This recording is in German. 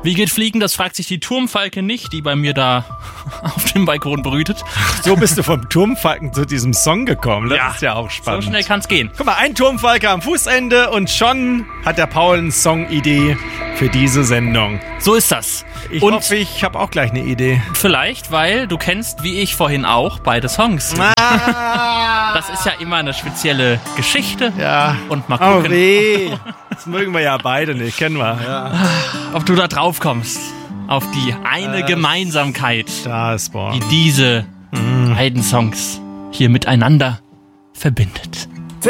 Wie geht Fliegen? Das fragt sich die Turmfalke nicht, die bei mir da auf dem Balkon brütet. So bist du vom Turmfalken zu diesem Song gekommen. Das ist ja auch spannend. So schnell kann's gehen. Guck mal, ein Turmfalke am Fußende und schon hat der Paul eine Songidee für diese Sendung. So ist das. Ich und hoffe, ich habe auch gleich eine Idee. vielleicht, weil du kennst, wie ich vorhin auch, beide Songs. Das ist ja immer eine spezielle Geschichte. Ja. Und mal gucken, Oh weh. Das mögen wir ja beide nicht, kennen wir. Ja. ob du da drauf kommst. Auf die eine Gemeinsamkeit, Das, boah. die diese beiden Songs hier miteinander verbindet.